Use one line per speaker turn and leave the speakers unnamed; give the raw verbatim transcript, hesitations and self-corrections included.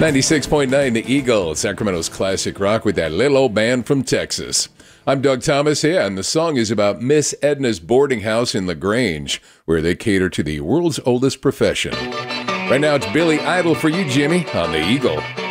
ninety-six point nine The Eagle, Sacramento's classic rock with that little old band from Texas. I'm Doug Thomas here, and the song is about Miss Edna's boarding house in LaGrange, where they cater to the world's oldest profession. Right now, it's Billy Idol for you, Jimmy, on The Eagle.